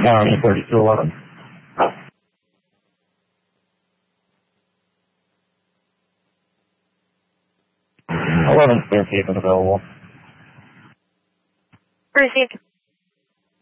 down to 3211. 11 clear, keep it available. Received.